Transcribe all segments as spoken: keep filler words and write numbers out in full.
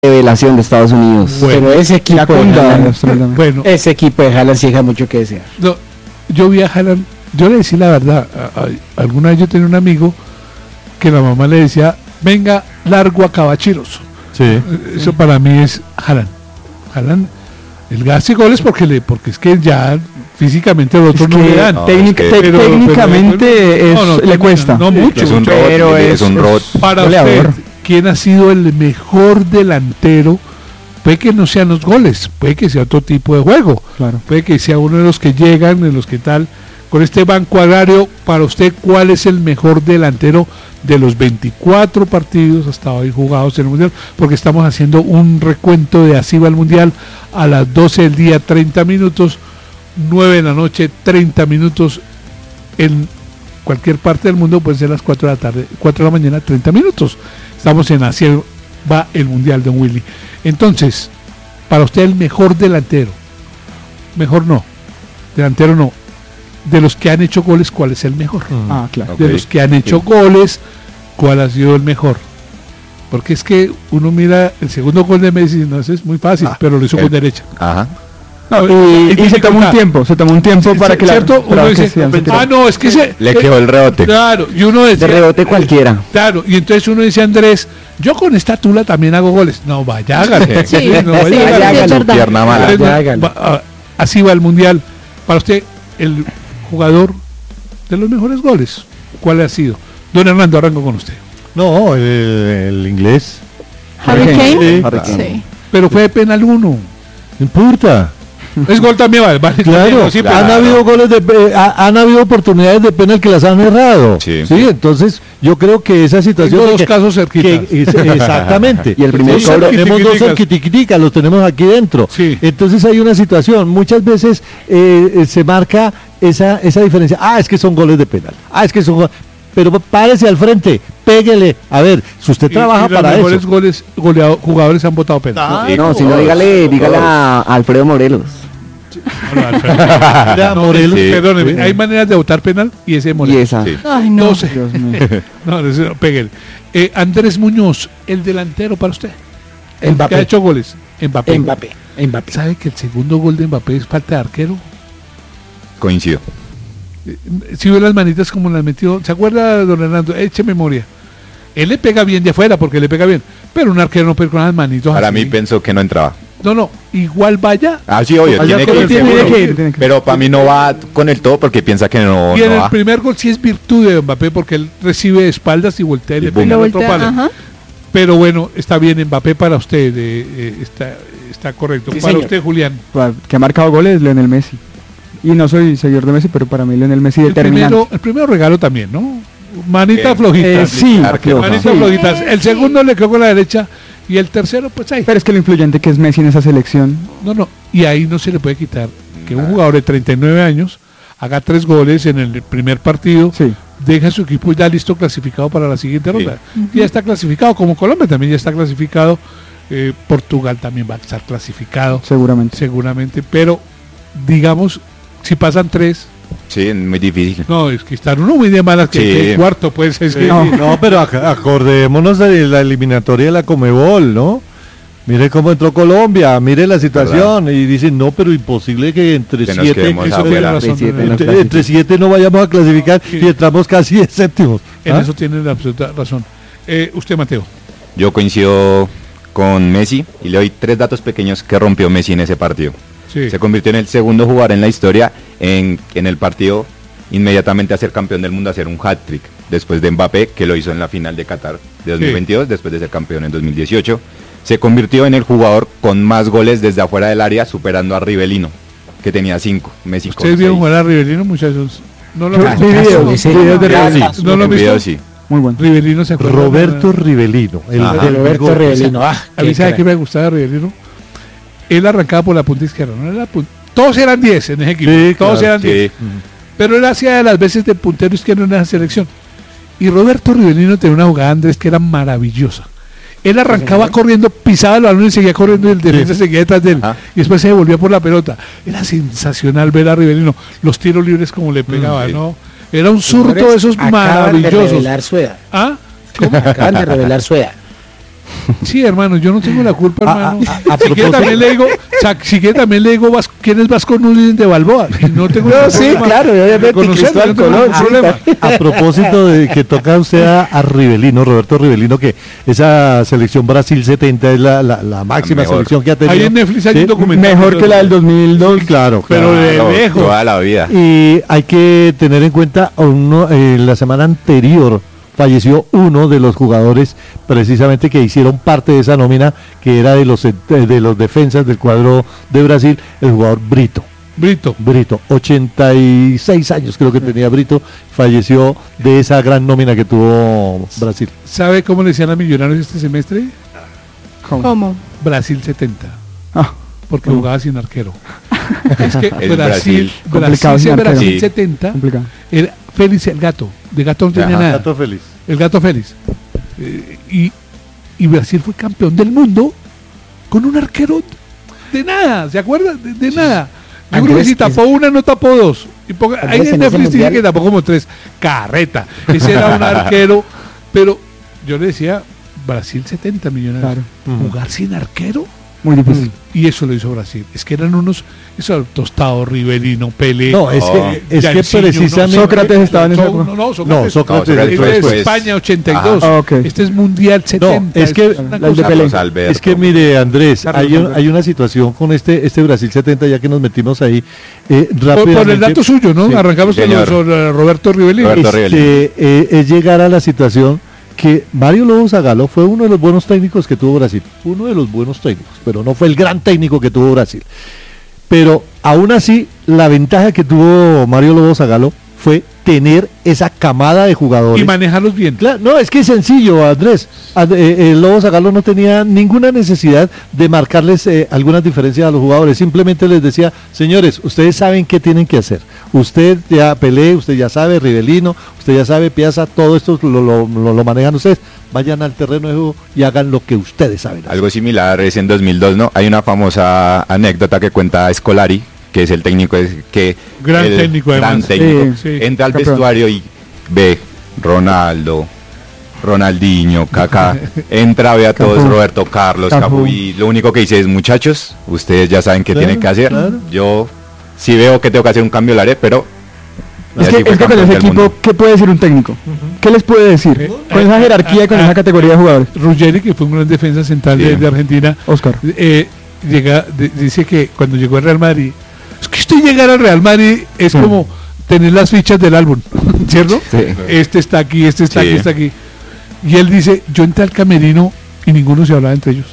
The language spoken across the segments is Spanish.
revelación de Estados Unidos. Bueno, pero ese equipo de Haaland, bueno, ese equipo de Haaland sí deja mucho que desear. No, yo vi a Haaland, yo le decía la verdad, a, a, alguna vez yo tenía un amigo que la mamá le decía, venga, largo a Cabachiros. Sí. Eso para mí es Haaland. Haaland, el gas y goles porque le, porque es que ya físicamente el otro es no le dan. No, técnica, es que, pero, técnicamente pero, es, no, no, le cuesta. No mucho. Es un mucho, robot, pero es, es un robot. Para usted, ¿quién ha sido el mejor delantero? Puede que no sean los goles, puede que sea otro tipo de juego. Claro. Puede que sea uno de los que llegan, de los que tal. Con este banco agrario, para usted, ¿cuál es el mejor delantero de los veinticuatro partidos hasta hoy jugados en el Mundial? Porque estamos haciendo un recuento de así va el Mundial a las doce del día, treinta minutos, nueve de la noche, treinta minutos, en cualquier parte del mundo puede ser las cuatro de la tarde, cuatro de la mañana, treinta minutos. Estamos en así va el Mundial, don Willy. Entonces, para usted el mejor delantero, mejor no, delantero no, de los que han hecho goles, ¿cuál es el mejor? Ah, claro. De Okay. los que han hecho sí. goles, ¿cuál ha sido el mejor? Porque es que uno mira el segundo gol de Messi, no es muy fácil, ah, pero lo hizo eh, con derecha. Ajá. No, y, y, y se tomó un tiempo, se tomó un tiempo para que ¿cierto? la Uno dice, que ah, no, es que se, le quedó el rebote. Claro, y uno decía, de rebote cualquiera. Claro, y entonces uno dice, Andrés, yo con esta tula también hago goles. No, vaya, hágale. Sí, no, vaya, sí, hágale. hágale. Pierna mala. Entonces, no, va, así va el Mundial. Para usted, el jugador de los mejores goles, ¿cuál ha sido? Don Hernando, arranco con usted. No, el, el inglés. Harry Kane. Sí. Harry Kane. Sí. Pero fue de penal uno. No importa. Es gol también, vale. vale claro, sí, claro, han habido goles de eh, ha, han habido oportunidades de penal que las han errado. Sí. Sí, entonces yo creo que esa situación tengo dos que, casos cerquitas. que, es, exactamente. Y el primer sí, cobro, tenemos dos cerquiticas, los tenemos aquí dentro. Sí. Entonces hay una situación, muchas veces eh, se marca esa esa diferencia. Ah, es que son goles de penal. Ah, es que son goles. Pero párese al frente, péguele. A ver, si usted y, trabaja y los para mejores eso. goles, goleado, jugadores han votado penal. Ah, no, no, si no, dígale, dígale a Alfredo Morelos. No, Alfredo. no, Morelos, sí. Perdóneme, sí. Hay maneras de votar penal y ese Morelos. Y esa. Sí. Ay, no. no sé. no, ese no, péguele. Eh, Andrés Muñoz, el delantero para usted. El Mbappé. que ha hecho goles. Mbappé. Mbappé. Mbappé. ¿Sabe que el segundo gol de Mbappé es falta de arquero? Coincido. Si ve las manitas como las metió, ¿se acuerda, don Hernando? Eche memoria. Él le pega bien de afuera porque le pega bien, pero un arquero no puede con las manitos Para así. mí pensó que no entraba. No, no, igual vaya. Ah, sí, obvio, Vaya tiene con que, el ir, tiene seguro. que ir, tiene que ir. Pero para mí no va con el todo porque piensa que no, Y en no el va. primer gol sí es virtud de Mbappé porque él recibe de espaldas y voltea y Y le boom. pega Lo el otro voltea, palo. ajá. Pero bueno, está bien, Mbappé para usted, eh, eh, está, está correcto. Sí, para señor. usted, Julián. Que ha marcado goles, Lionel Messi. Y no soy seguidor de Messi, pero para mí Lionel Messi El determinante. primero, el primero regalo también, ¿no? Manita Bien. flojita. Eh, sí, Arquero. Manita sí. flojitas. El segundo le quedó con la derecha y el tercero, pues ahí. Pero es que lo influyente que es Messi en esa selección. No, no, y ahí no se le puede quitar que un jugador de treinta y nueve años haga tres goles en el primer partido, Sí. deja a su equipo ya listo, clasificado para la siguiente ronda. Uh-huh. Ya está clasificado, como Colombia también ya está clasificado, eh, Portugal también va a estar clasificado, Seguramente. seguramente, pero digamos, si pasan tres, Sí, es muy difícil. no, es que están uno muy de malas que, Sí. que el cuarto, pues es que... No, no, pero ac- acordémonos de la eliminatoria de la Comebol, ¿no? Mire cómo entró Colombia, mire la situación y dicen, no, pero imposible que entre Que nos siete, quedemos eso afuera. tiene razón, Siete, don no Hernando. entre, entre siete no vayamos a clasificar Sí. y entramos casi en séptimos. En ¿Ah? eso tiene la absoluta razón. Eh, usted, Mateo. Yo coincido con Messi y le doy tres datos pequeños que rompió Messi en ese partido. Sí. Se convirtió en el segundo jugador en la historia en, en el partido inmediatamente a ser campeón del mundo, a hacer un hat-trick, después de Mbappé, que lo hizo en la final de Qatar de dos mil veintidós, sí. Después de ser campeón en dos mil dieciocho. Se convirtió en el jugador con más goles desde afuera del área, superando a Rivelino, que tenía cinco. Messi con ¿Ustedes vieron seis. jugar a Rivelino, muchachos? No lo Yo han vi visto. videos, ese- videos de Ya, Rivelino. sí, ¿No lo han en video, visto? sí. Muy bueno. Rivelino se acuerda. Roberto Rivelino, el Ajá. del Roberto gol. Rivelino. Ah, A mí qué sabe crack. que me gustaba Rivelino. Él arrancaba por la punta izquierda, no era la punta. Todos eran diez en ese equipo. Sí, Todos claro, eran diez. Sí. Pero él hacía de las veces de puntero izquierdo en esa selección. Y Roberto Rivelino tenía una jugada, Andrés, que era maravillosa. Él arrancaba corriendo, pisaba el balón y seguía corriendo y el defensa seguía detrás de él. Ajá. Y después se devolvía por la pelota. Era sensacional ver a Rivelino. Los tiros libres como le pegaba, sí. ¿no? Era un surto de esos Acaban maravillosos. de revelar su edad. ¿Ah? Acaban de revelar su edad. Sí, hermano, yo no tengo la culpa, A- hermano. a- a- a si quiere propósito- también le digo, o sea, si quiere también le digo, Vas- ¿quién es Vasco Núñez de Balboa? Y no tengo No, ningún sí, problema claro, obviamente, de conocerlo, Cristóbal no tengo Colón, ningún sí, problema. A propósito de que toca usted a, a Rivelino, Roberto Rivelino, que esa selección Brasil setenta es la, la, la máxima mejor. selección que ha tenido. Ahí en Netflix hay Sí, un documental. Mejor que la del dos mil dos. Sí, claro, Pero claro. de Claro, lejos. toda la vida. Y hay que tener en cuenta, uno, eh, la semana anterior falleció uno de los jugadores precisamente que hicieron parte de esa nómina, que era de los, eh, de los defensas del cuadro de Brasil, el jugador Brito. Brito. Brito, ochenta y seis años creo que tenía Brito, falleció de esa gran nómina que tuvo Brasil. ¿Sabe cómo le decían a Millonarios este semestre? ¿Cómo? Brasil setenta. Ah, Porque ¿Cómo? jugaba sin arquero. Es que El Brasil, Brasil. Complicado Brasil, sin arquero. Brasil Sí. setenta complicado. era Félix el gato. De gato no tenía Ajá. nada. Gato feliz. El gato Félix. Eh, y, y Brasil fue campeón del mundo con un arquero de nada, ¿se acuerdan? De, de nada. Yo creo que Andrés, si tapó una, no tapó dos. Y ponga, ahí Andrés, en en ese Netflix dice mundial- que tapó como tres. Carreta. Ese era un arquero. Pero yo le decía, Brasil setenta millones. Claro. Jugar sin arquero. Muy difícil. Y eso lo hizo Brasil. Es que eran unos, eso Tostado, Rivelino, Pelé. No, es Oh. que, es que Jairzinho, precisamente... ¿no? Sócrates estaba en esa No, época. no, no, No, Sócrates. Sócrates, No, Sócrates Este fue es después. España ochenta y dos. Ah, ok. Este es Mundial setenta. es que- una la de cosa- Pelé. Carlos Alberto. Es que mire, Andrés, Carlos hay, un- Alberto. hay una situación con este este Brasil setenta, ya que nos metimos ahí eh, Por, rápidamente. por el dato suyo, ¿no? Sí. Arrancamos con Señor. sobre Roberto Rivelino. Roberto Este, Rivelino. eh, es llegar a la situación que Mario Lobo Zagallo fue uno de los buenos técnicos que tuvo Brasil, uno de los buenos técnicos, pero no fue el gran técnico que tuvo Brasil. Pero aún así, la ventaja que tuvo Mario Lobo Zagallo fue tener esa camada de jugadores. Y manejarlos bien. Claro, no, es que es sencillo, Andrés. And- eh, el Lobo Zagallo no tenía ninguna necesidad de marcarles eh, algunas diferencias a los jugadores. Simplemente les decía, señores, ustedes saben qué tienen que hacer. Usted ya Pelé, usted ya sabe, Rivelino, usted ya sabe, Piazza, todo esto lo, lo, lo- lo manejan ustedes. Vayan al terreno de juego y hagan lo que ustedes saben hacer. Algo similar es en dos mil dos, ¿no? Hay una famosa anécdota que cuenta Scolari, que es el técnico es- que... Gran el técnico, gran además. técnico. Sí, sí. Entra al Campeón. vestuario y ve Ronaldo, Ronaldinho, Kaká, entra, ve a todos, Cafú. Roberto Carlos, Cafú. Cafú, y lo único que dice es, muchachos, ustedes ya saben qué Claro, tienen que hacer. claro. Yo, si veo que tengo que hacer un cambio, lo haré, pero... y Es así que, fue es que con campeón ese del equipo, mundo. ¿qué puede decir un técnico? ¿Qué les puede decir? Eh, Con esa eh, jerarquía y con eh, esa categoría de jugadores. Ruggeri, que fue un gran defensa central Sí. de, de Argentina, Oscar. eh, llega, de- dice que cuando llegó al Real Madrid, es que usted llegar al Real Madrid es Sí. como tener las fichas del álbum, ¿cierto? Sí. Este está aquí, este está Sí. aquí, está aquí. Y él dice, yo entré al camerino y ninguno se hablaba entre ellos.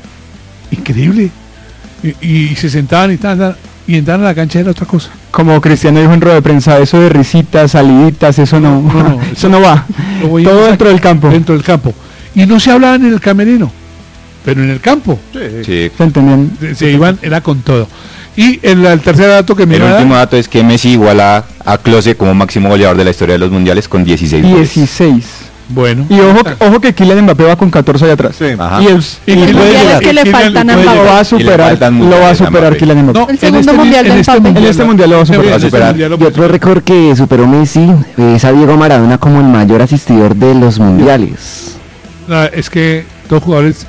Increíble. Y, y se sentaban y tal, y entraban a la cancha era otra cosa. Como Cristiano dijo en rueda de prensa, eso de risitas, saliditas, eso no, No, no, eso no va. Lo voy a Todo empezar dentro del campo. Dentro del campo. Y no se hablaban en el camerino, pero en el campo. Sí. Se entendían. Se, se iban, era con todo. Y el, el tercer dato que me El iba a dar- último dato es que Messi iguala a Klose como máximo goleador de la historia de los mundiales con dieciséis goles. dieciséis. Bueno. Y ojo, ojo que Kylian Mbappé va con catorce ahí atrás. Ajá. Y el, Y y Kylian- puede mundiales llegar. que le y Kylian faltan a puede lo Mbappé. va a Y le superar, faltan lo va a mundiales a superar Mbappé. Kylian Mbappé. No, El segundo mundial de en este Mbappé. mundial, En este mundial lo va a superar. en Va a este superar. mundial lo Y puede otro superar. récord que superó Messi es a Diego Maradona como el mayor asistidor de los mundiales. No, es que dos jugadores.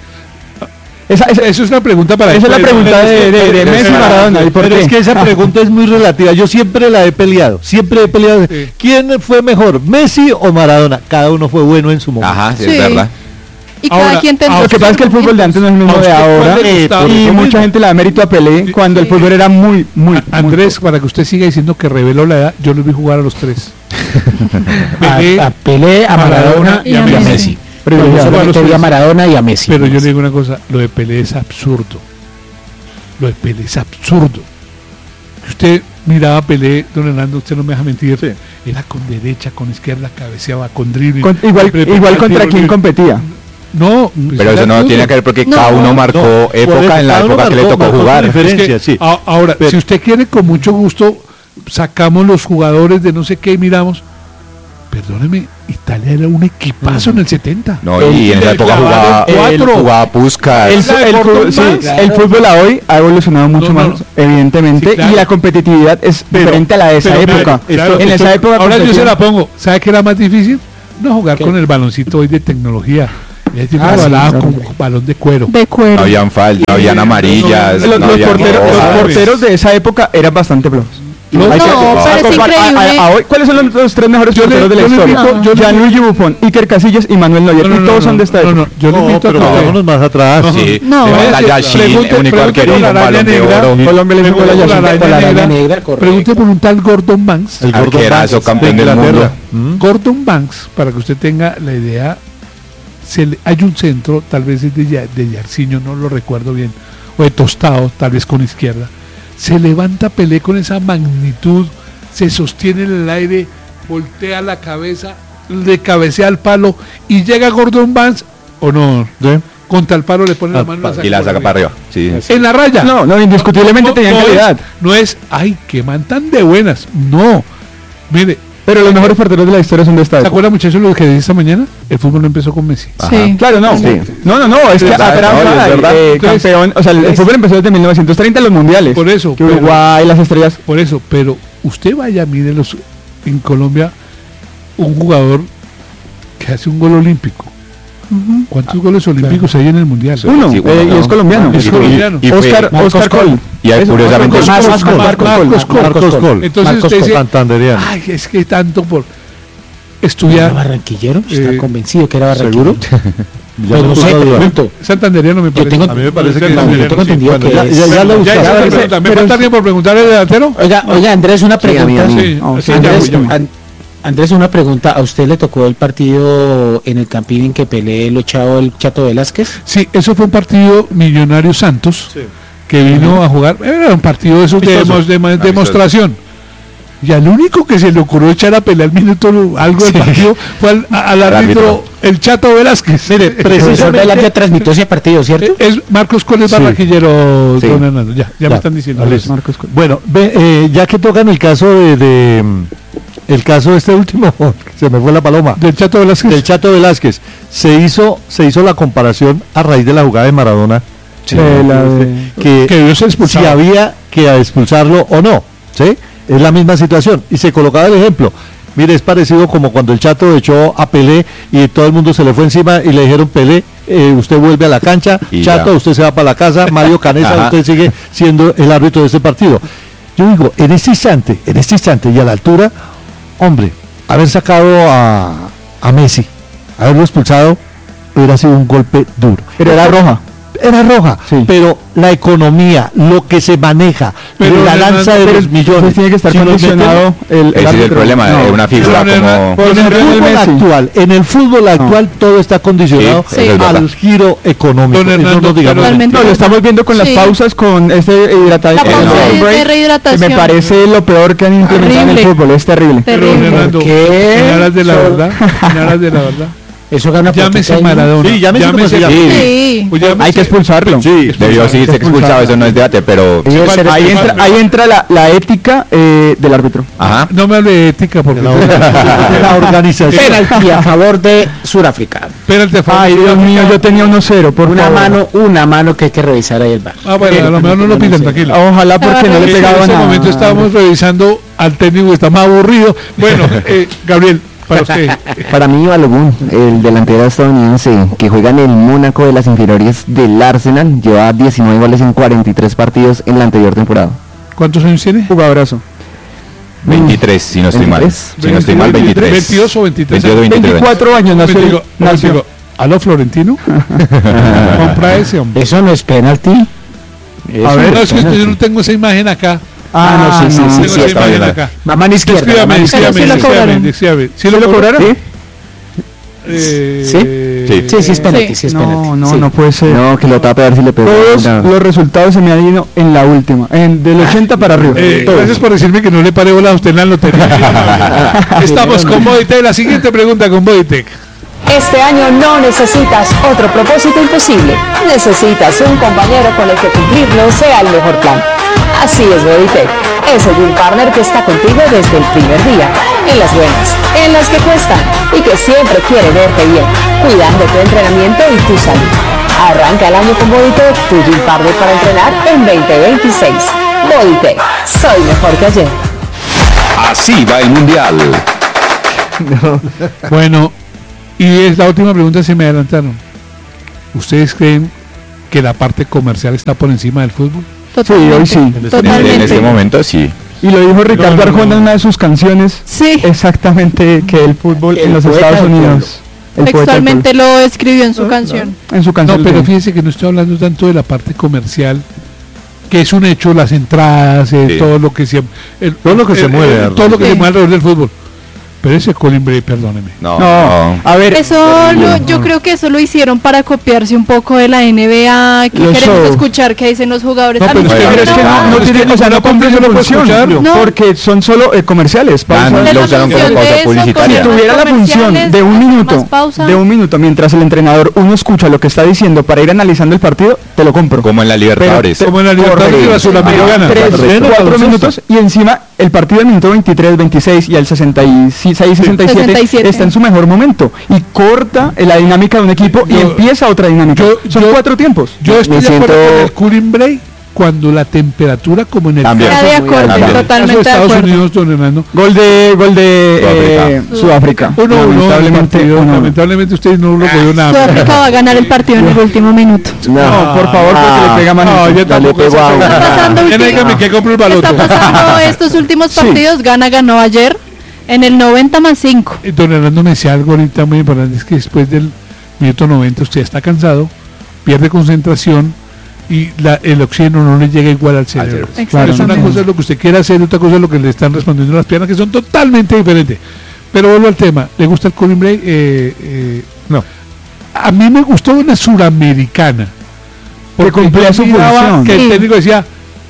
Esa, esa- Eso es una pregunta para esa es la después, pregunta ¿no? de, de, de Messi y Maradona. ¿Y por Pero qué? es que esa pregunta es muy relativa. Yo siempre la he peleado. Siempre he peleado. Sí. ¿Quién fue mejor, Messi o Maradona? Cada uno fue bueno en su momento. Ajá, sí, Sí. es verdad. Y Ahora, cada quien tendrá Lo que pasa es que el fútbol de antes no es el mismo ¿A de usted cuál ahora. le gustaba? Y Por eso mucha mismo. gente le da mérito a Pelé cuando el fútbol era muy, muy. A- Andrés, para que usted siga diciendo que reveló la edad, yo los vi jugar a los tres. Pelé, a, a Pelé, a Maradona y a, y a Messi. Messi. Pero yo Privilegiado. solamente vi a Maradona y a Messi. pero yo le digo una cosa, lo de Pelé es absurdo. Lo de Pelé es absurdo. Usted miraba a Pelé, don Hernando, usted no me deja mentir, era con derecha, con izquierda, cabeceaba, con dribbling. Con- igual, Preparaba igual el contra tiro quién libre. competía. No, pues Pero era eso no absurdo. tiene que ver porque No. cada uno marcó No, por eso, época en la cada uno época que le marcó- tocó marcó su jugar. diferencia. Es que, sí. a- ahora, Pero- si usted quiere, con mucho gusto, sacamos los jugadores de no sé qué y miramos. Perdóneme, Italia era un equipazo en el setenta. No, y en esa Le época clavaron jugaba, cuatro. jugaba Puskas. El, la de el Gordon fútbol, sí, Banks. el fútbol a hoy ha evolucionado mucho No, no, más, no. evidentemente, Sí, claro. y la competitividad es Pero- diferente a la de esa pero época. claro, claro, en esto- esa época ahora yo se competían- la pongo. ¿Sabe qué era más difícil? No jugar con el baloncito hoy de tecnología. Ese tipo Ah, sí, balaba claro. con balón de cuero. De cuero. No habían faltas, no habían amarillas. no, Los, no los habían porteros, los rojas. porteros de esa época eran bastante flojos. No, Hay que- no, a pero es compar- a- increíble. a- a hoy, ¿cuáles son los, los tres mejores Yo le- porteros de la yo le historia? invito- yo le- Gianluigi Buffon, Iker Casillas y Manuel Neuer. No, no, y no, todos no, son de esta no, época. no, yo le No, invito a pero que- vámonos más atrás. Sí, No. de batalla Pregunte- Chile, único pregunte arquero por con la araña balón de negra. oro. Colombia le hizo Pregunte gol a por la Argentina. araña Con la araña negra. negra, correcto. Pregunte por un tal Gordon Banks. El Gordon Arquerazo, Banks, campeón de del Inglaterra. mundo. ¿Mm? Gordon Banks, para que usted tenga la idea, se le- hay un centro, tal vez es de, Ya- de Yarciño, no lo recuerdo bien, o de Tostado, tal vez con izquierda. Se levanta Pelé con esa magnitud, se sostiene en el aire, voltea la cabeza, le cabecea al palo y llega Gordon Banks, o no, ¿Sí? contra el palo le pone la Al mano Y la saca para arriba. Sí. en la raya. No, no, indiscutiblemente tenían no calidad. Es, no es, ay, que man tan de buenas. No. Mire, Pero los mejores porteros de la historia son de esta ¿se época. acuerdan, muchachos, lo que dije esta mañana? El fútbol no empezó con Messi. Sí. Claro, no. Sí. No, no, no, es que Es verdad, atrás no, es va, verdad. eh, Entonces, campeón, o sea, el, el es- fútbol empezó desde mil novecientos treinta los mundiales. Por eso, Que pero- Uruguay, las estrellas. Por eso, pero usted vaya, mire los, en Colombia, un jugador que hace un gol olímpico. Ujú. ¿Cuántos goles olímpicos hay en el mundial? Uno, Sí, eh, bueno, y no. es colombiano. Es Y- y- colombiano. y fue- Oscar, Marcos Oscar Col. Col. Y hay Eso, curiosamente- Marcos Marcos Col, Col, Marcos Col. Marcos Col. Marcos Col. Entonces Marcos usted Col. dice, Santanderiano. ay, es que tanto por ¿Era estudiar. barranquillero? Eh, Está convencido que era barranquillero. ¿Seguro? Pues Ya no me sé, puso a dudar. pregunto. Santanderiano me Yo parece. tengo, A mí me parece que yo Santanderiano, tengo sí. entendido Bueno, que ya- es- ya- ya lo Ya, buscaba. esa es la Pero- pregunta. ¿Me pero- falta alguien por preguntarle de delantero? Oiga, oiga, Andrés, una Sí, a mí, a pregunta. mí. Sí, no, sí, sí, ya Andrés, voy, ya voy. An- Andrés, una pregunta. ¿A usted le tocó el partido en el Campín en que Pelé lo echaba el Chato Velázquez? Sí, eso fue un partido Millonario Santos que vino a jugar. Era un partido de esos de, Amistoso. demos- de ma- Amistoso. demostración. Y al único que se le ocurrió echar a pelear al minuto algo del partido fue al, a- al Al árbitro, árbitro. el Chato Velázquez. El profesor Velázquez transmitió ese partido, ¿cierto? Eh, es Marcos Coles Sí. Barranquillero, Sí. don Hernando. Ya, ya, me Ya, están diciendo. listo. Marcos Col. Bueno, ve, eh, ya que tocan el caso de, de, mm, el caso de este último, se me fue la paloma, Del Chato Velázquez. del Chato Velázquez, se hizo, se hizo la comparación a raíz de la jugada de Maradona, Eh, la de- que, que debió ser si expulsado. había que expulsarlo o no, ¿sí? Es la misma situación. Y se colocaba el ejemplo. Mire, es parecido como cuando el Chato echó a Pelé y todo el mundo se le fue encima y le dijeron, Pelé, eh, usted vuelve a la cancha, Y Chato, ya. usted se va para la casa, Mario Canesa, Ajá. usted sigue siendo el árbitro de este partido. Yo digo, en este instante, en este instante y a la altura, hombre, haber sacado a, a Messi, haberlo expulsado, hubiera sido un golpe duro. Pero era roja. Era roja, Sí. pero la economía, lo que se maneja, Pero, la Hernando, lanza de pero los millones, Entonces tiene que estar si nos condicionado el, el Ese es el árbitro. problema, No. de una figura Pero, como... Por en el ejemplo, fútbol Messi. actual, en el fútbol actual todo está condicionado Sí, eso es verdad. al giro económico. Don Eso Hernando, no digamos totalmente. No, lo estamos viendo con las Sí. pausas, con este hidratado. La pausa de- de rehidratación. Me parece lo peor que han implementado en el Terrible. fútbol, es terrible. Pero, Terrible. Hernando, qué? en aras de la Solo- verdad, en aras de la verdad, Eso gana llámese Maradona. Sí, llámese como se llame. Sí. pues llámese- Hay que expulsarlo. Sí, debió sí ser expulsado, eso no es debate, pero... Debe ser Ahí expulsado. entra, ahí entra la, la ética eh, del árbitro. Ajá. No me hable de ética porque... La, or- la organización. Penalti a favor de Sudáfrica. Espérate, Fabio. Ay, Dios mío, yo tenía uno cero, por Una favor. mano, una mano que hay que revisar ahí el bar. Ah, bueno, a lo mejor no lo pidan, tranquilo. Ojalá porque no le En pegaba ese nada. momento estábamos revisando al técnico que está más aburrido. Bueno, eh, Gabriel, para usted. Para mí, Balogun, el delantero estadounidense que juega en el Mónaco de las inferiores del Arsenal, lleva diecinueve goles en cuarenta y tres partidos en la anterior temporada. ¿Cuántos años tiene? Jugadorazo. veintitrés, si no estoy mal. veintitrés. Si no estoy mal, veintitrés. veintidós o veintitrés. veintidós, veintitrés. veinticuatro años nació. Digo, nació. digo, ¿aló, Florentino? Compra ese, hombre. Eso no es penalti. Eso A ver, No, no es que penalti. yo no tengo esa imagen acá. Ah, no, sí, sí, No sí. tengo sí, esa está imagen bien. acá. La mano izquierda. la Descríbame, mano descríbame, sí lo descríbame, cobraron. descríbame. ¿Sí ¿Sí lo cobraron? Eh, Sí, sí es penalti, sí, es penalti. No, no, sí. no puede ser. No, que lo tape a ver si le pegó. Todos No. los resultados se me han ido en la última, en del ochenta para arriba. Eh, Todos. gracias por decirme que no le paré bola a usted en la lotería. Estamos con Bodytech. La siguiente pregunta con Bodytech. Este año no necesitas otro propósito imposible. Necesitas un compañero con el que cumplirlo sea el mejor plan. Así es Bodytech. Es el Gym Partner que está contigo desde el primer día. En las buenas, en las que cuestan y que siempre quiere verte bien, cuidando tu entrenamiento y tu salud. Arranca el año con Bodytech, tu Gym Partner para entrenar en veinte veintiséis. Bodytech. Soy mejor que ayer. Así va el Mundial. Bueno, y es la última pregunta, se me adelantaron. ¿ustedes creen que la parte comercial está por encima del fútbol? Totalmente. hoy sí. En este, Totalmente. en este momento sí. Y lo dijo Ricardo No, no, Arjona no. en una de sus canciones, Sí, exactamente, que el fútbol El en los poeta Estados del Unidos, el poeta del textualmente pueblo, lo escribió en su canción. en su No, canción. pero de- fíjense que no estoy hablando tanto de la parte comercial, que es un hecho, las entradas, eh, Sí. todo lo que se el- Todo lo que el- se el- mueve, el- Arnold. todo lo que Sí. se mueve alrededor del fútbol. Pero ese Colin Bray, perdóneme. No, No, no. a ver, Eso lo- yo creo que eso lo hicieron para copiarse un poco de la N B A, que Los queremos shows. escuchar qué dicen los jugadores. No, A mí pero sí es que- me pero es que gusta. no, no es tiene, que o sea, no ninguna cumple su parte se puede función, escuchar. No. porque son solo eh, comerciales. pausa. Dan- De lo la usaron como función pausa de eso, publicitaria. Si poner tuviera más la función comerciales, de un hacer minuto, más pausa. de un minuto, mientras el entrenador uno escucha lo que está diciendo para ir analizando el partido, te lo compro. Como en la Libertadores. Como en la Libertadores y la Sudamericana. Tres, Correcto. cuatro minutos y encima el partido del minuto veintitrés, veintiséis y al sesenta y seis, sesenta y siete sesenta y siete. está en su mejor momento y corta la dinámica de un equipo y Yo- empieza otra dinámica. yo- Son yo- cuatro tiempos. Yo estoy Me de acuerdo siento- con el Colin Bray cuando la temperatura, como en el También. Está de Muy acuerdo, alta. caso de totalmente de Estados acuerdo. Unidos, don Hernando. Gol de gol de eh, Sudáfrica. Uno, uno, lamentablemente, partido, uno. lamentablemente ustedes no lo cogió nada. Sudáfrica va a ganar el partido en el último minuto. No, por favor, porque le pega No, manito. yo Ya le tampoco pegó sé a eso. uno. Está pasando Ya último- dígame que compro el baloto. Está pasando estos últimos Sí. partidos. Gana ganó ayer en el noventa más cinco. Eh, Don Hernando me decía algo ahorita muy importante, es que después del minuto noventa usted está cansado, pierde concentración y la- el oxígeno no le llega igual al cerebro. cerebro. Claro. Es una cosa es lo que usted quiere hacer, otra cosa es lo que le están respondiendo las piernas, que son totalmente diferentes. Pero vuelvo al tema, ¿le gusta el Colin Bray? Eh, eh, No. A mí me gustó una suramericana. Que cumplía yo su miraba función. que el Sí. técnico decía,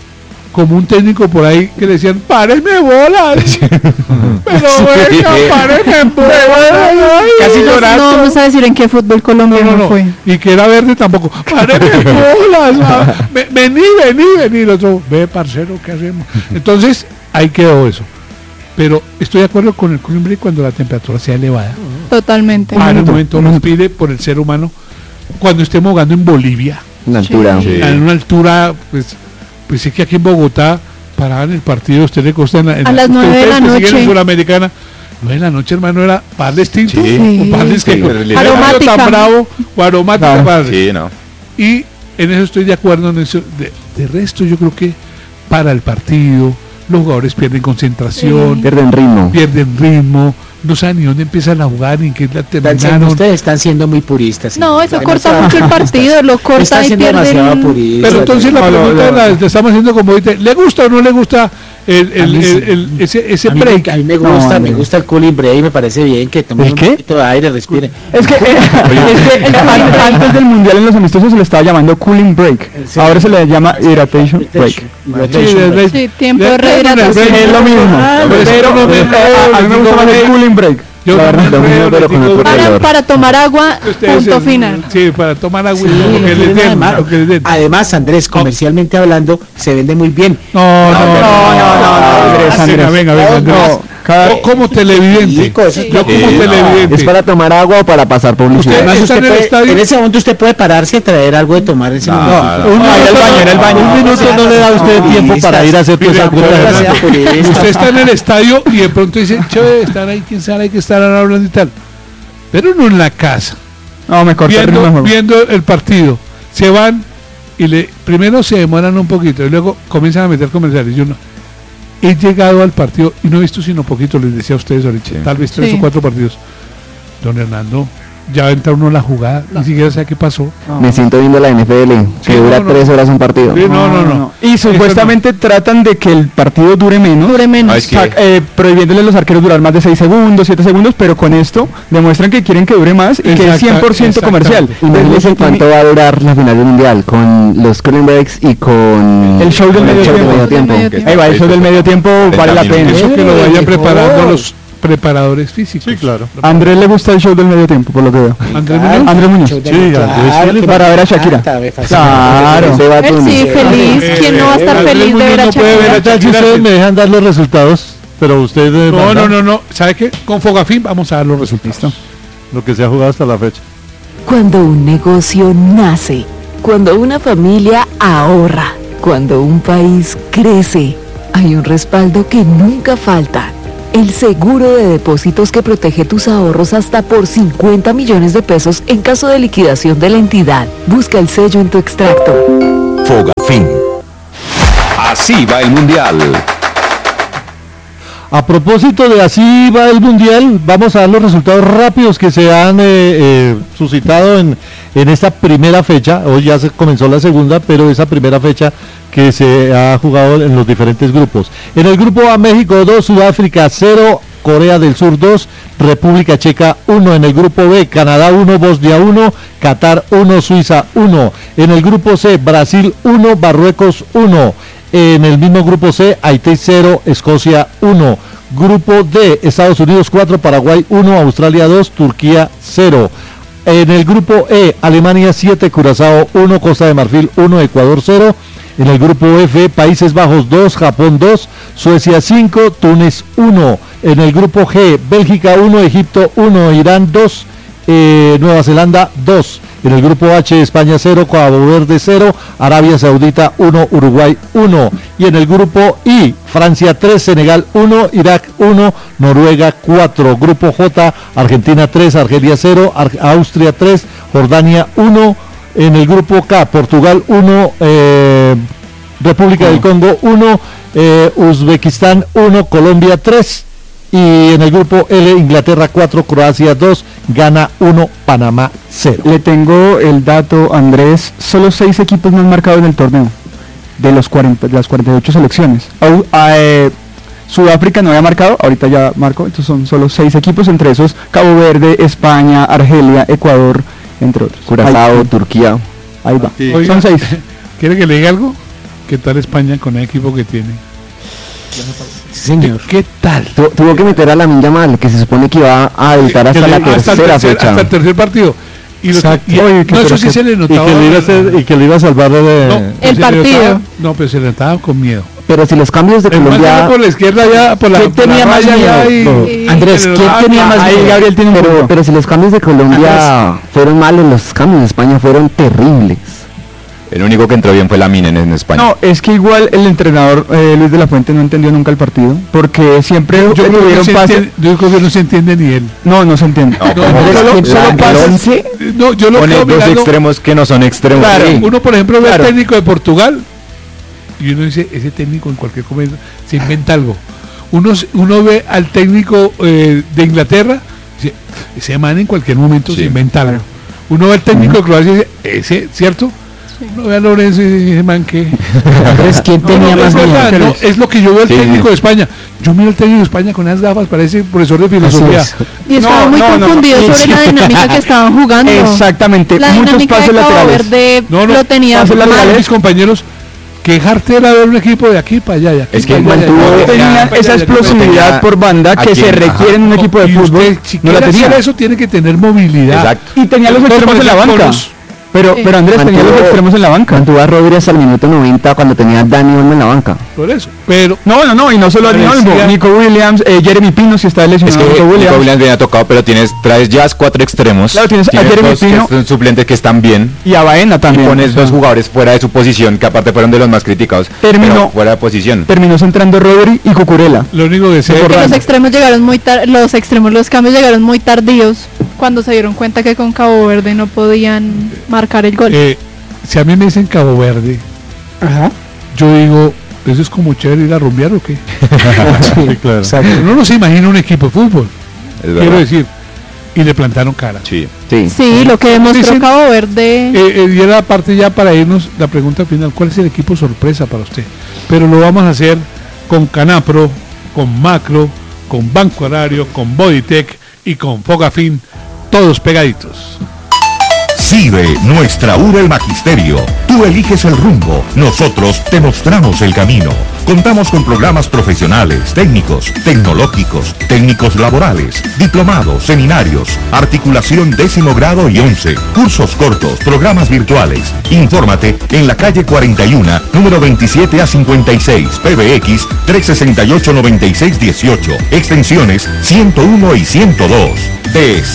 como un técnico por ahí que le decían, párenme bolas. Pero venga, párenme bolas. Casi no, no vamos a decir en qué fútbol No, colombiano no, no. fue. Y que era verde tampoco. ¡Párenme bolas! ah, ve- Vení, vení, vení. El otro, ve, parcero, ¿qué hacemos? Entonces, ahí quedó eso. Pero estoy de acuerdo con el Colin Bray cuando la temperatura sea elevada. Totalmente. Para el minuto, momento un nos minuto. pide por el ser humano. Cuando estemos jugando en Bolivia, La altura. Sí. en una altura, pues, pues es que aquí en Bogotá paraban el partido, usted le costa en la, en A la- las nueve ustedes de la que siguen en noche. Sudamericana. nueve de la noche, hermano, era par distinto. Sí. O par de- Sí, que- pero era aromática. tan bravo o aromática, Claro. padre. Sí, no. Y en eso estoy de acuerdo. En eso. De, de resto, yo creo que para el partido, los jugadores pierden concentración, Pierden ritmo. pierden ritmo, no saben ni dónde empiezan a jugar ni qué la Están siendo- terminaron. ustedes están siendo muy puristas. No, eso Demasiado- corta mucho el partido, lo corta Están y siendo demasiado pierden. puristas. Pero entonces la No, no, pregunta no. la, la estamos haciendo como dice, ¿le gusta o no le gusta el, A el, mí sí. el- el- ese, ese a mí, me- break? a mí me gusta, No, me no. gusta el Colin Bray, me parece bien que tomen ¿El un qué? poquito de aire, respiren. Es que, eh, es que an- antes del mundial en los amistosos se le estaba llamando cooling break. Sí. Ahora se le llama hidratation break. Sí, Hydratation de- break. de- Sí, tiempo de de- rehidratación. Es lo mismo. Ah, pero pero no me- eh, a, a mí me gusta más el cooling break. Yo la no verdad. me lo mismo, enredo, pero con les digo, otro Para, color. para tomar agua, ustedes, punto eh, final. Sí, para tomar agua, Sí, lo que no les tiene nada de den, malo. lo que les den. Además, Andrés, comercialmente hablando, se vende muy bien. No, no, no, no, no, no, Andrés, Venga, Andrés. venga, venga, Andrés. No, cada- Yo como televidente, Rico, eso es yo lo como que- televidente. ¿Es para tomar agua o para pasar publicidad? Usted- Además, está usted en el puede- estadio. en ese momento usted puede pararse y traer algo de tomar en ese No, momento. no, Un no. Ah, era el baño, era el baño. Un minuto no le da a usted tiempo para ir a hacer todas esas Mira, cosas. Sea purista. Usted está en el estadio y de pronto dice, chévere, están ahí, quién sabe, hay que estar hablando y tal. Pero no en la casa, No, me corta el ritmo de viendo, juego. viendo el partido. Se van y le primero se demoran un poquito y luego comienzan a meter comerciales. Yo no. He llegado al partido y no he visto sino poquito, les decía a ustedes ahorita, Sí. tal vez tres Sí. o cuatro partidos. Don Hernando, ya va a entrar uno a la jugada, ni siquiera sabe qué pasó. Me siento viendo la N F L, que Sí, dura no, no. tres horas un partido. Sí, no, no, no. Y supuestamente tratan de que el partido dure menos. Dure menos. Ah, es que- Sa- eh, prohibiéndole a los arqueros durar más de seis segundos, siete segundos, pero con esto demuestran que quieren que dure más y que es Exacta- cien por ciento comercial. Imagínense Desde cuánto va a durar la final del mundial con los cooling breaks y con El show del con medio show tiempo. medio tiempo. Del medio Ahí va, eso del medio tiempo vale la pena. Eso que lo Eh, vayan mejor. preparando los preparadores físicos. Sí, claro. A Andrés le gusta el show del medio tiempo, por lo que veo. Andrés Claro. Muñoz. Andrés Muñoz. Show de- Sí, Andrés, claro, sí, que para me ver a Shakira. encanta, me fascina. Claro. Ese va Él Tuni. sí, feliz. Eh, ¿Quién no va a estar Andrés feliz de Muñoz ver a no puede ver a Shakira? ¿Qué tal si ustedes me dejan dar los resultados? Pero ustedes No, mandan no, no, no. ¿Sabe qué? Con Fogafín vamos a dar los resultados. lo que se ha jugado hasta la fecha. Cuando un negocio nace, cuando una familia ahorra, cuando un país crece, hay un respaldo que nunca falta. el seguro de depósitos que protege tus ahorros hasta por cincuenta millones de pesos en caso de liquidación de la entidad. Busca el sello en tu extracto. Fogafín. Así va el Mundial. A propósito de así va el Mundial, vamos a dar los resultados rápidos que se han eh, eh, suscitado en, en esta primera fecha. Hoy ya se comenzó la segunda, pero esa primera fecha que se ha jugado en los diferentes grupos. En el grupo A, México dos, Sudáfrica cero, Corea del Sur dos, República Checa uno. En el grupo B, Canadá uno, Bosnia uno, Qatar uno, Suiza uno. En el grupo C, Brasil uno, Marruecos uno. En el mismo grupo C, Haití cero, Escocia uno. Grupo D, Estados Unidos cuatro, Paraguay uno, Australia dos, Turquía cero. En el grupo E, Alemania siete, Curazao uno, Costa de Marfil uno, Ecuador cero. En el grupo F, Países Bajos dos, Japón dos, Suecia cinco, Túnez uno. En el grupo G, Bélgica uno, Egipto uno, Irán dos, eh, Nueva Zelanda dos. En el grupo H, España cero, Cabo Verde cero, Arabia Saudita uno, Uruguay uno. Y en el grupo I, Francia tres, Senegal uno, Irak uno, Noruega cuatro. Grupo J, Argentina tres, Argelia cero, Ar- Austria tres, Jordania uno. En el grupo K, Portugal uno, eh, República oh. del Congo uno, eh, Uzbekistán uno, Colombia tres. Y en el grupo L, Inglaterra cuatro, Croacia dos, Ghana uno, Panamá cero. Le tengo el dato, Andrés, solo seis equipos no han marcado en el torneo, de, los cuarenta, de las cuarenta y ocho selecciones. Au, eh, Sudáfrica no había marcado, ahorita ya marcó, entonces son solo seis equipos, entre esos Cabo Verde, España, Argelia, Ecuador, entre otros. Curazao, ahí, Turquía. Ahí va, sí. Oiga, son seis. ¿Quiere que le diga algo? ¿Qué tal España con el equipo que tiene? Señor. ¿Qué tal? Tu, tuvo que meter a Lamine Yamal, que se supone que iba a debutar hasta la tercera hasta el tercer, fecha. Hasta el tercer partido. Y, lo, y Oye, no, eso sí que, se le notaba. Y que le iba a, hacer, y que le iba a salvar de... No, el partido. Notaba, no, pero se le notaba con miedo. Pero si los cambios de El Colombia... por la izquierda ya, por la, ¿Quién por tenía la más raya miedo? y, No. y, Andrés, ¿quién ah, tenía más Ahí miedo? Gabriel tiene un Pero, punto. pero si los cambios de Colombia Andrés. fueron malos, los cambios de España fueron terribles. El único que entró bien fue Lamine en, en España. No, es que igual el entrenador eh, Luis de la Fuente no entendió nunca el partido, porque siempre yo, creo que no tuvieron se pases. entiende, yo creo que no se entiende ni él. No, no se entiende. No, No, ¿cómo? no, solo, ¿quién solo la- pases. el once? No, yo lo Pone creo dos mirando. extremos que no son extremos. Claro, Sí. uno por ejemplo ve Claro. al técnico de Portugal y uno dice, ese técnico en cualquier momento se inventa algo. Uno, uno ve al técnico eh, de Inglaterra, dice, ese man en cualquier momento Sí. se inventa algo. Uno ve al técnico de Croacia y dice, ese, ¿cierto? Uno ve a Lorenzo y dice, ese man que... Andrés, ¿quién No, tenía no, más es verdad, miedo? no, es lo que yo veo al Sí, técnico sí. de España. Yo miro al técnico de España con esas gafas, parece profesor de filosofía. Así Y estaba No, muy no, no, confundido no. sobre la dinámica que estaban jugando. Exactamente, La muchos dinámica pases de Cabo laterales. Verde No, no, lo tenía pases mal. laterales. Mis compañeros, quejarte era ver un equipo de aquí para allá. De aquí Es que para allá, mantuvo- de aquí para Tenía allá, para esa allá, de aquí para allá. explosividad tenía por banda que a se quién, requiere en un No, equipo de y fútbol. usted, si No la quiere tenía. hacer eso, tiene que tener movilidad. Exacto. Y tenía los Entonces, extremos en la con banca. los- Pero, Sí. pero Andrés tenía los Mantuvo- extremos en la banca. Mantuvo a Rodri hasta el minuto noventa cuando tenía a Dani Olmo en la banca. Por eso. Pero No, no, no, y no solo a Parecía- Olmo, Nico Williams, eh, Jeremy Pino, si está Es lesionado que Nico Nico Williams. Williams viene tocado, pero tienes, traes ya cuatro extremos. Claro, tienes a Jeremy dos que Pino. son suplentes que están bien. Y a Baena Y también. pones o sea, dos jugadores fuera de su posición, que aparte fueron de los más criticados. Terminó- pero fuera de posición. Terminó centrando Rodri y Cucurella. lo único que sé Que es los extremos llegaron muy tar los extremos, los cambios llegaron muy tardíos cuando se dieron cuenta que con Cabo Verde no podían marcar el gol. eh, si a mí me dicen Cabo Verde, Ajá. yo digo, ¿eso es como chévere ir a rumbear o qué? Sí, claro. Uno no se imagina un equipo de fútbol, Es verdad. quiero decir, y le plantaron cara. Sí. Sí. Sí, lo que demostró Dicen- Cabo Verde. Eh, eh, y era parte ya para irnos la pregunta final, ¿cuál es el equipo sorpresa para usted? Pero lo vamos a hacer con Canapro, con Macro, con Banco Horario, con Bodytech y con Fogafín, todos pegaditos. CIDE, nuestra U del Magisterio. Tú eliges el rumbo, nosotros te mostramos el camino. Contamos con programas profesionales, técnicos, tecnológicos, técnicos laborales, diplomados, seminarios, articulación décimo grado y once, cursos cortos, programas virtuales. Infórmate en la calle cuarenta y uno, número veintisiete a cincuenta y seis, P B X trescientos sesenta y ocho, noventa y seis dieciocho, extensiones ciento uno y ciento dos.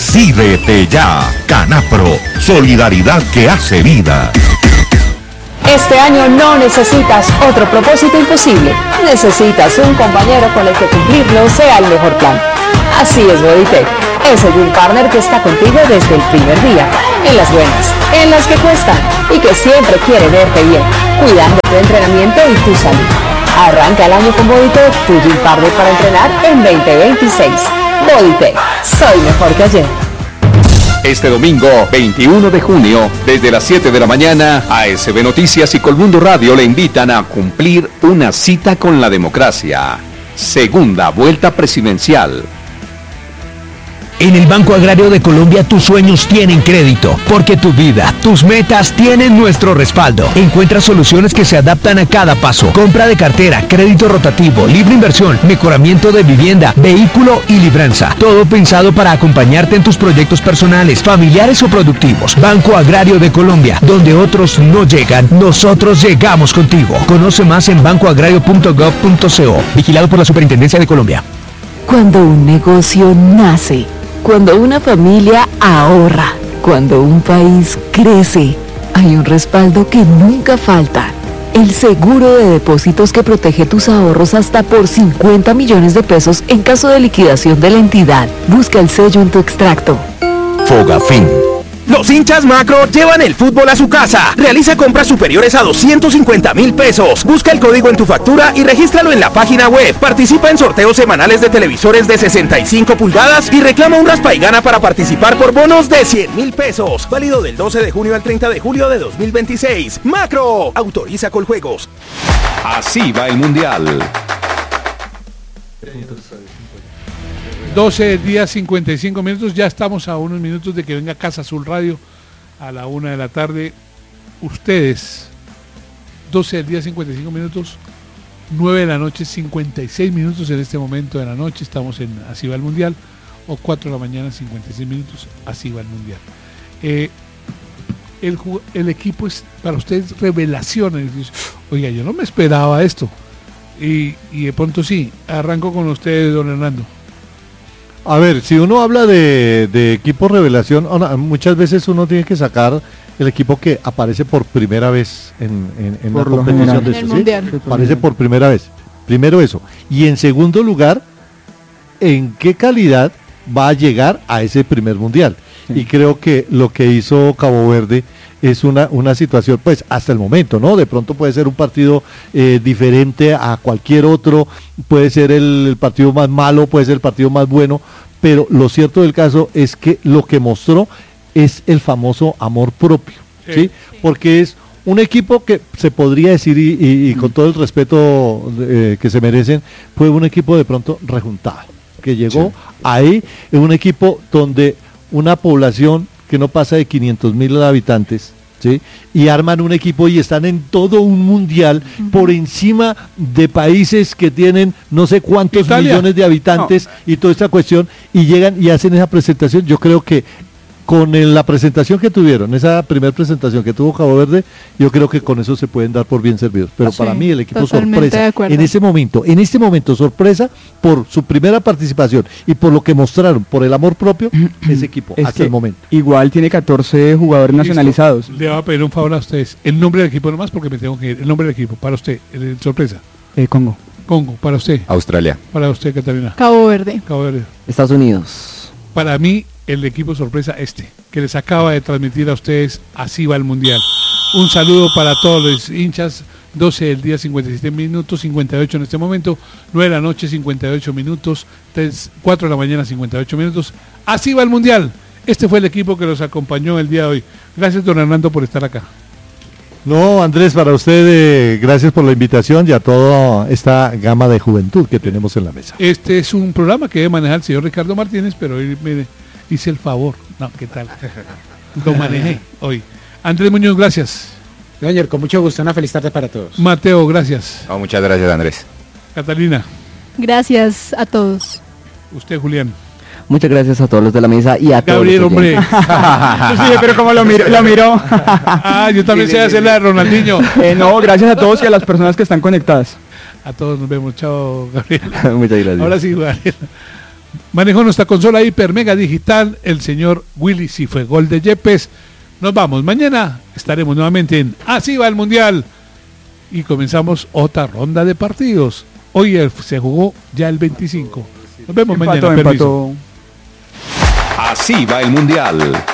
Decídete ya, Canapro, solidaridad que hace vida. Este año no necesitas otro propósito imposible. Necesitas un compañero con el que cumplirlo sea el mejor plan. Así es Bodytech, ese Gym Partner que está contigo desde el primer día, en las buenas, en las que cuestan y que siempre quiere verte bien, cuidando tu entrenamiento y tu salud. Arranca el año con Bodytech, tu Gym Partner para entrenar en veinte veintiséis. Bodytech, soy mejor que ayer. Este domingo, veintiuno de junio, desde las siete de la mañana, A S B Noticias y Colmundo Radio le invitan a cumplir una cita con la democracia. Segunda vuelta presidencial. En el Banco Agrario de Colombia tus sueños tienen crédito, porque tu vida, tus metas tienen nuestro respaldo. Encuentra soluciones que se adaptan a cada paso. Compra de cartera, crédito rotativo, libre inversión, mejoramiento de vivienda, vehículo y libranza. Todo pensado para acompañarte en tus proyectos personales, familiares o productivos. Banco Agrario de Colombia, donde otros no llegan, nosotros llegamos contigo. Conoce más en banco agrario punto gov punto co. Vigilado por la Superintendencia de Colombia. Cuando un negocio nace, cuando una familia ahorra, cuando un país crece, hay un respaldo que nunca falta. El seguro de depósitos que protege tus ahorros hasta por cincuenta millones de pesos en caso de liquidación de la entidad. Busca el sello en tu extracto. Fogafín. Los hinchas Macro llevan el fútbol a su casa. Realiza compras superiores a doscientos cincuenta mil pesos. Busca el código en tu factura y regístralo en la página web. Participa en sorteos semanales de televisores de sesenta y cinco pulgadas y reclama un raspa y gana para participar por bonos de cien mil pesos. Válido del doce de junio al treinta de julio de dos mil veintiséis. Macro. Autoriza Coljuegos. Así va el Mundial. doce días cincuenta y cinco minutos, ya estamos a unos minutos de que venga Casa Azul Radio a la una de la tarde. Ustedes, doce del día cincuenta y cinco minutos, nueve de la noche, cincuenta y seis minutos en este momento de la noche, estamos en Así va el Mundial, o cuatro de la mañana, cincuenta y seis minutos, Así va el Mundial. Eh, el, el equipo es para ustedes revelación. Oiga, yo no me esperaba esto, y, y de pronto sí, arranco con ustedes, don Hernando. A ver, si uno habla de, de equipo revelación, muchas veces uno tiene que sacar el equipo que aparece por primera vez en, en, en una competición de eso, ¿sí? Aparece por primera vez. Primero eso. Y en segundo lugar, ¿en qué calidad va a llegar a ese primer mundial? Sí. Y creo que lo que hizo Cabo Verde es una, una situación, pues hasta el momento, ¿no? De pronto puede ser un partido eh, diferente a cualquier otro, puede ser el, el partido más malo, puede ser el partido más bueno, pero lo cierto del caso es que lo que mostró es el famoso amor propio, ¿sí? ¿sí? Porque es un equipo que se podría decir, y, y, y con todo el respeto eh, que se merecen, fue un equipo de pronto rejuntado, que llegó sí. ahí, en un equipo donde una población que no pasa de quinientos mil habitantes, ¿sí? Y arman un equipo y están en todo un mundial uh-huh. por encima de países que tienen no sé cuántos Italia. millones de habitantes no. y toda esta cuestión, y llegan y hacen esa presentación. Yo creo que con el, la presentación que tuvieron, esa primera presentación que tuvo Cabo Verde, yo creo que con eso se pueden dar por bien servidos. Pero sí, para mí el equipo sorpresa, en ese momento, en este momento sorpresa por su primera participación y por lo que mostraron, por el amor propio, ese equipo, es hasta el momento. Igual tiene catorce jugadores Listo. nacionalizados. Le voy a pedir un favor a ustedes, el nombre del equipo nomás porque me tengo que ir, el nombre del equipo, para usted, el, el sorpresa. Eh, Congo. Congo, para usted. Australia. Para usted, Catalina. Cabo Verde. Cabo Verde. Estados Unidos. Para mí, el equipo sorpresa este, que les acaba de transmitir a ustedes Así va el Mundial. Un saludo para todos los hinchas, doce del día, cincuenta y siete minutos, cincuenta y ocho en este momento, nueve de la noche, cincuenta y ocho minutos, tres, cuatro de la mañana, cincuenta y ocho minutos. Así va el Mundial. Este fue el equipo que los acompañó el día de hoy. Gracias, don Hernando, por estar acá. No, Andrés, para usted, eh, gracias por la invitación y a toda esta gama de juventud que tenemos en la mesa. Este es un programa que debe manejar el señor Ricardo Martínez, pero hoy me hice el favor. No, ¿qué tal? Lo manejé hoy. Andrés Muñoz, gracias. Señor, con mucho gusto, una feliz tarde para todos. Mateo, gracias. Oh, muchas gracias, Andrés. Catalina. Gracias a todos. Usted, Julián. Muchas gracias a todos los de la mesa y a Gabriel, todos los hombre. Sí, pero como lo miró. Lo miró. Ah, yo también sé hacer la de Ronaldinho. Eh, no, gracias a todos y a las personas que están conectadas. A todos nos vemos. Chao, Gabriel. Muchas gracias. Ahora sí, Gabriel. Manejó nuestra consola hiper mega digital el señor Willy Cifuegol de Yepes. Nos vamos. Mañana estaremos nuevamente en Así va el Mundial. Y comenzamos otra ronda de partidos. Hoy el, se jugó ya el veinticinco. Nos vemos Empató, mañana. empató. Así va el Mundial.